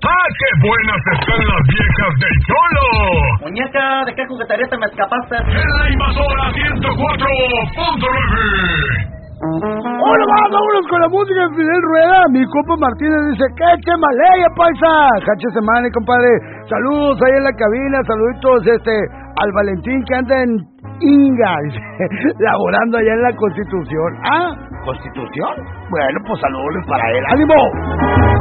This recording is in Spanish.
¡Ah, qué buenas están las viejas del Cholo! Muñeca, ¿de qué juguetería te me escapaste? ¡En la invasora 104.9! Hola, vámonos con la música de Fidel Rueda. Mi compa Martínez dice, ¡qué chemaleya, paisa! Cache semana, compadre. Saludos ahí en la cabina, saluditos al Valentín que anda en Inga, laborando allá en la Constitución. ¿Ah? ¿Constitución? Bueno, pues saludos para él. ¡Ánimo!